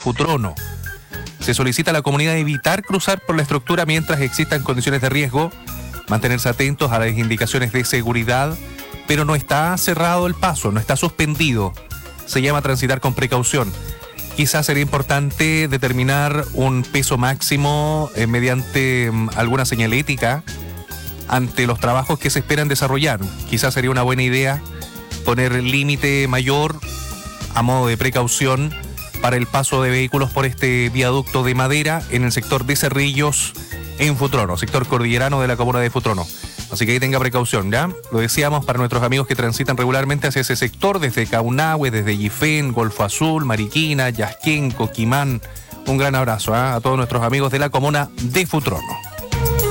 Futrono. Se solicita a la comunidad evitar cruzar por la estructura mientras existan condiciones de riesgo, mantenerse atentos a las indicaciones de seguridad, pero no está cerrado el paso, no está suspendido. Se llama transitar con precaución. Quizás sería importante determinar un peso máximo mediante alguna señalética ante los trabajos que se esperan desarrollar. Quizás sería una buena idea poner límite mayor a modo de precaución para el paso de vehículos por este viaducto de madera en el sector de Cerrillos en Futrono, sector cordillerano de la comuna de Futrono. Así que ahí tenga precaución, ¿ya? Lo decíamos para nuestros amigos que transitan regularmente hacia ese sector, desde Caunahue, desde Yifén, Golfo Azul, Mariquina, Yasquén, Coquimán. Un gran abrazo a todos nuestros amigos de la comuna de Futrono.